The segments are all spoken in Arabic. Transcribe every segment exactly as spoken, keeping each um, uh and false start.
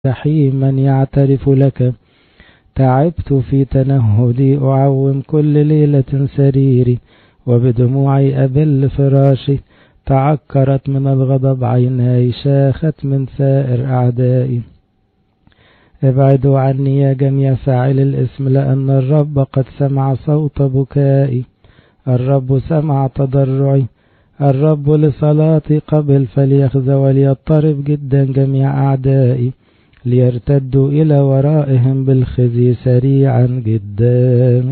جحيما يعترف لك. تعبت في تنهدي أعوم كل ليلة سريري، وبدموعي أبل فراشي. تعكرت من الغضب عيناي، شاخت من ثائر أعدائي. ابعدوا عني يا جميع فاعل الاسم، لأن الرب قد سمع صوت بكائي. الرب سمع تضرعي، الرب لصلاتي قبل. فليخزى وليضطرب جدا جميع أعدائي، ليرتدوا إلى ورائهم بالخزي سريعا جدا.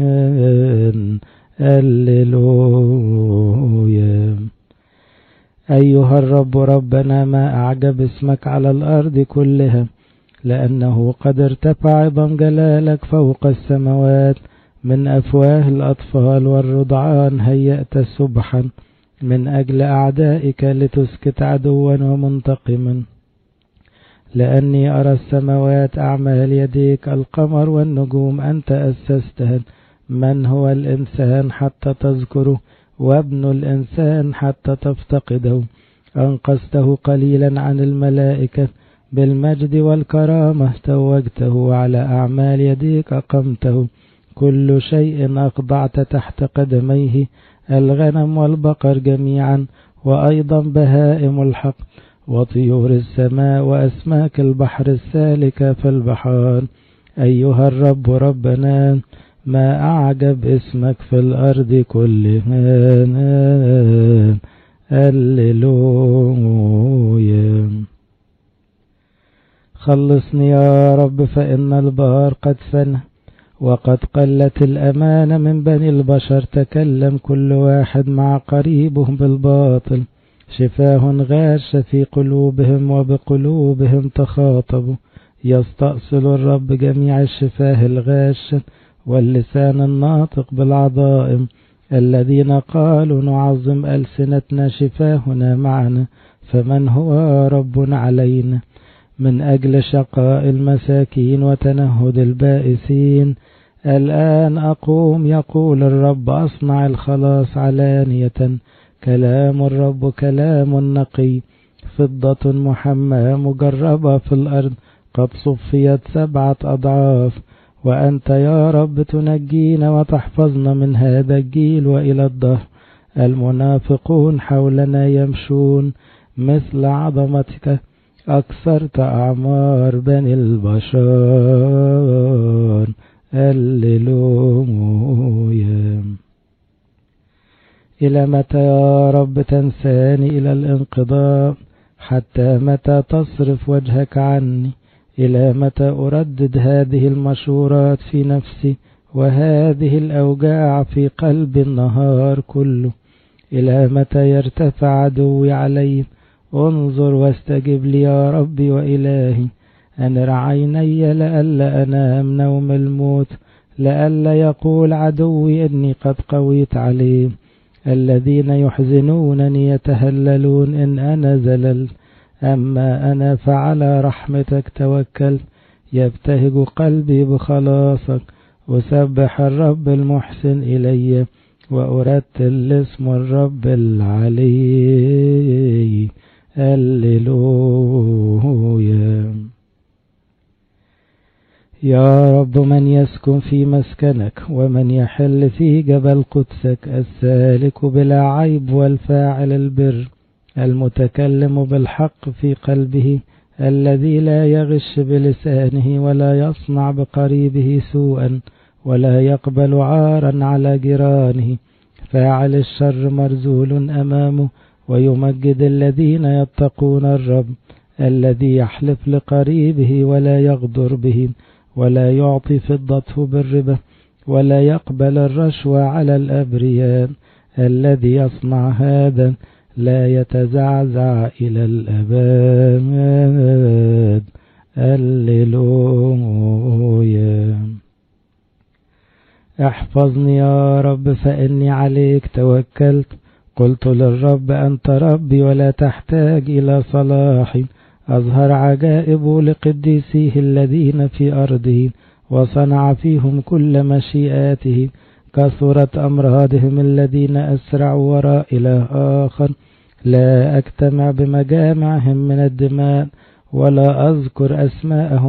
هللويا. أيها الرب ربنا، ما أعجب اسمك على الأرض كلها، لأنه قد ارتفع عظم جلالك فوق السماوات. من أفواه الأطفال والرضعان هيأت سبحا، من أجل أعدائك لتسكت عدوا ومنتقما. لأني أرى السماوات أعمال يديك، القمر والنجوم أنت أسستها. من هو الإنسان حتى تذكره، وابن الإنسان حتى تفتقده؟ أنقذته قليلا عن الملائكة، بالمجد والكرامة توجته. على أعمال يديك أقمته، كل شيء أخضعت تحت قدميه، الغنم والبقر جميعا، وأيضا بهائم الحق، وطيور السماء، وأسماك البحر السالكة في البحار. أيها الرب ربنا، ما أعجب اسمك في الأرض كلها. هللويا. خلصني يا رب، فإن البار قد فنى، وقد قلت الأمانة من بني البشر. تكلم كل واحد مع قريبه بالباطل، شفاه غاش في قلوبهم، وبقلوبهم تخاطبوا. يستأصل الرب جميع الشفاه الغاش، واللسان الناطق بالعظائم. الذين قالوا نعظم ألسنتنا، شفاهنا معنا، فمن هو رب علينا؟ من أجل شقاء المساكين وتنهد البائسين، الآن أقوم يقول الرب، أصنع الخلاص علانية. كلام الرب كلام نقي، فضة محماة مجربة في الأرض، قد صفيت سبعة أضعاف. وأنت يا رب تنجينا وتحفظنا من هذا الجيل وإلى الدهر. المنافقون حولنا يمشون، مثل عظمتك أكثرت أعمار بني البشر. هللويا. إلى متى يا رب تنساني؟ إلى الانقضاء. حتى متى تصرف وجهك عني؟ إلى متى أردد هذه المشورات في نفسي، وهذه الأوجاع في قلب النهار كله؟ إلى متى يرتفع عدوي علي؟ انظر واستجب لي يا ربي وإلهي. أنر عيني لئلا أنام نوم الموت، لئلا يقول عدوي إني قد قويت عليه. الذين يحزنونني يتهللون إن أنا زللت، أما أنا فعلى رحمتك توكل. يبتهج قلبي بخلاصك، أسبح الرب المحسن إلي، وأرتل اسم الرب العلي. هللويا. يا رب، من يسكن في مسكنك، ومن يحل في جبل قدسك؟ السالك بلا عيب، والفاعل البر، المتكلم بالحق في قلبه، الذي لا يغش بلسانه، ولا يصنع بقريبه سوءا، ولا يقبل عارا على جيرانه. فاعل الشر مرذول أمامه، ويمجد الذين يتقون الرب. الذي يحلف لقريبه ولا يغدر به، ولا يعطي فضته بالربا، ولا يقبل الرشوة على الأبرياء. الذي يصنع هذا لا يتزعزع إلى الأبد. هللويا. احفظني يا رب، فإني عليك توكلت. قلت للرب أنت ربي، ولا تحتاج إلى صلاحي. أظهر عجائب لقديسيه الذين في أرضه، وصنع فيهم كل مشيئاته. كثرت أمراضهم الذين أسرعوا وراء إله آخر. لا أجتمع بمجامعهم من الدماء، ولا أذكر أسماءهم